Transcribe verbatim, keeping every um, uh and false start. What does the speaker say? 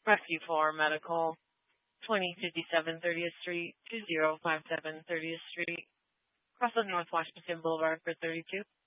Rescue four Medical, twenty fifty-seven thirtieth Street, two zero five seven thirtieth Street, across the North Washington Boulevard for thirty-two.